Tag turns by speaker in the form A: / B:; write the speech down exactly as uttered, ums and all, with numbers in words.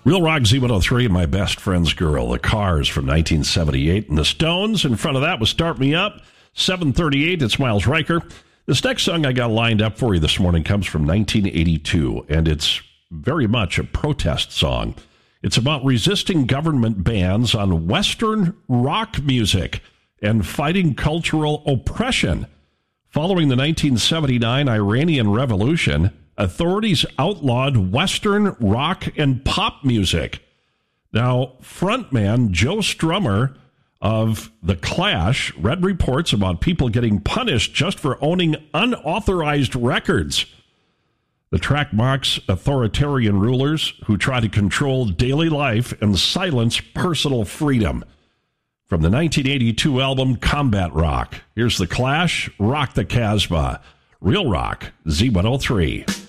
A: Real Rock Z one oh three, My Best Friend's Girl, The Cars from nineteen seventy-eight, and the Stones. In front of that was Start Me Up, seven thirty-eight, it's Miles Riker. This next song I got lined up for you this morning comes from nineteen eighty-two, and it's very much a protest song. It's about resisting government bans on Western rock music and fighting cultural oppression. Following the nineteen seventy-nine Iranian Revolution, authorities outlawed Western rock and pop music. Now, frontman Joe Strummer of The Clash read reports about people getting punished just for owning unauthorized records. The track mocks authoritarian rulers who try to control daily life and silence personal freedom. From the nineteen eighty-two album Combat Rock, here's The Clash, Rock the Casbah. Real Rock, Z one oh three.